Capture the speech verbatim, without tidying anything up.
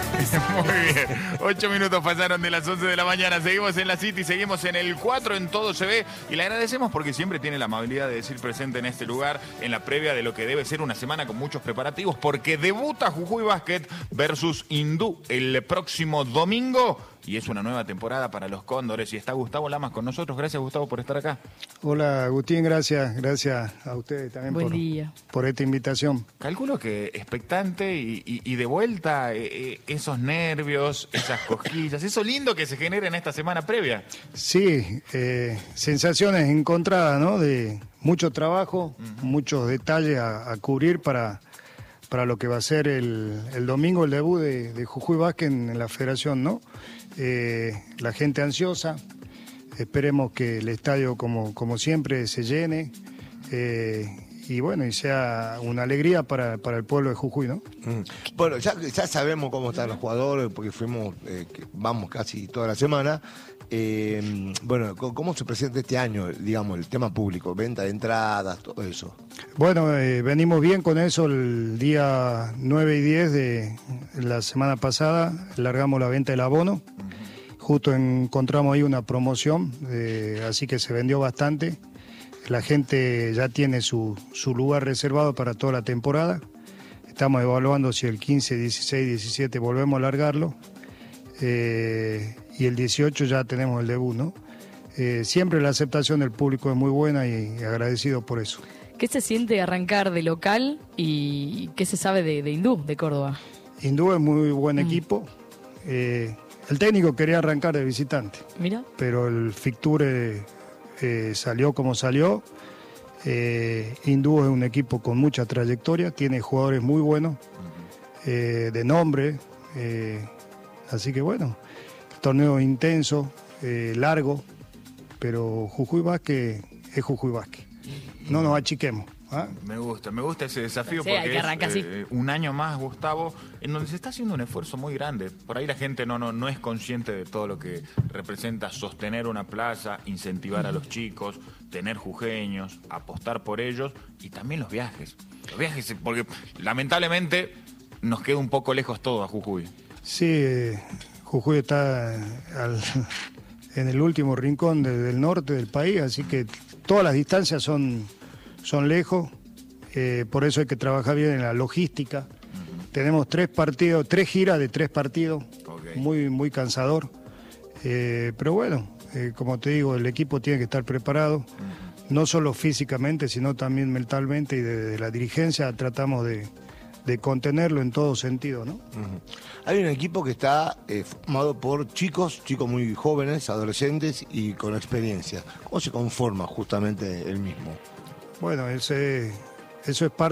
Muy bien. Ocho minutos pasaron de las once de la mañana. Seguimos en la City, seguimos en el cuatro en Todo Se Ve. Y le agradecemos porque siempre tiene la amabilidad de decir presente en este lugar, en la previa de lo que debe ser una semana con muchos preparativos, porque debuta Jujuy Basket versus Hindú el próximo domingo. Y es una nueva temporada para los Cóndores. Y está Gustavo Lamas con nosotros. Gracias, Gustavo, por estar acá. Hola, Agustín, gracias. Gracias a ustedes también Buen por, día. por esta invitación. Calculo que expectante y, y, y de vuelta eh, eh, esos nervios, esas cosquillas, eso lindo que se genera en esta semana previa. Sí, eh, sensaciones encontradas, ¿no? De mucho trabajo, uh-huh. muchos detalles a, a cubrir para, para lo que va a ser el, el domingo, el debut de, de Jujuy Basket en, en la federación, ¿no? Eh, la gente ansiosa, esperemos que el estadio como, como siempre se llene eh, y bueno, y sea una alegría para, para el pueblo de Jujuy, ¿no? Mm. Bueno, ya, ya sabemos cómo están los jugadores porque fuimos, eh, que vamos casi toda la semana. Eh, bueno, ¿cómo se presenta este año, digamos, el tema público, venta de entradas, todo eso? Bueno, eh, venimos bien con eso. El día nueve y diez de la semana pasada largamos la venta del abono. Justo encontramos ahí una promoción, eh, así que se vendió bastante. La gente ya tiene su, su lugar reservado para toda la temporada. Estamos evaluando si el quince, dieciséis, diecisiete volvemos a largarlo. Eh, y el dieciocho ya tenemos el debut, ¿no? Eh, siempre la aceptación del público es muy buena y, y agradecido por eso. ¿Qué se siente arrancar de local y qué se sabe de, de Hindú, de Córdoba? Hindú es muy buen mm. equipo. Eh, el técnico quería arrancar de visitante. Mira. Pero el fixture eh, salió como salió. Eh, Hindú es un equipo con mucha trayectoria, tiene jugadores muy buenos, eh, de nombre. Eh, así que bueno, torneo intenso, eh, largo, pero Jujuy Basket es Jujuy Basket. No nos achiquemos. ¿Ah? Me gusta, me gusta ese desafío sí, porque hay que es eh, un año más, Gustavo, en donde se está haciendo un esfuerzo muy grande. Por ahí la gente no, no, no es consciente de todo lo que representa sostener una plaza, incentivar a los chicos, tener jujeños, apostar por ellos y también los viajes. Los viajes, porque lamentablemente nos queda un poco lejos todo a Jujuy. Sí, eh, Jujuy está al, en el último rincón de, del norte del país, así que todas las distancias son... son lejos, eh, por eso hay que trabajar bien en la logística. Uh-huh. Tenemos tres partidos, tres giras de tres partidos, okay. muy, muy cansador. Eh, pero bueno, eh, como te digo, el equipo tiene que estar preparado, uh-huh. no solo físicamente, sino también mentalmente, y desde de la dirigencia tratamos de, de contenerlo en todo sentido, ¿no? Uh-huh. Hay un equipo que está eh, formado por chicos, chicos muy jóvenes, adolescentes y con experiencia. ¿Cómo se conforma justamente el mismo? Bueno, ese, eso es parte